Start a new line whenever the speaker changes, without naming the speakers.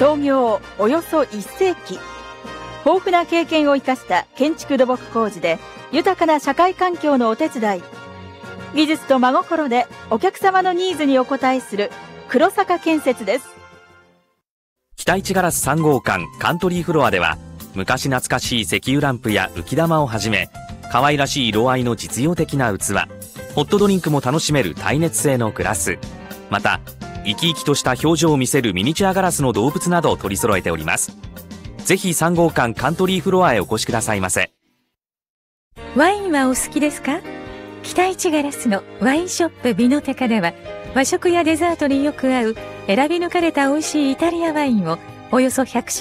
創業およそ1世紀。豊富な経験を生かした建築土木工事で豊かな社会環境のお手伝い。技術と真心でお客様のニーズにお応えする黒坂建設です。
北一ガラス3号館カントリーフロアでは、昔懐かしい石油ランプや浮き玉をはじめ、可愛らしい色合いの実用的な器、ホットドリンクも楽しめる耐熱性のグラス、また生き生きとした表情を見せるミニチュアガラスの動物などを取り揃えております。ぜひ3号館カントリーフロアへお越しくださいませ。
ワインはお好きですか？北一ガラスのワインショップビノテカでは、和食やデザートによく合う選び抜かれた美味しいイタリアワインをおよそ100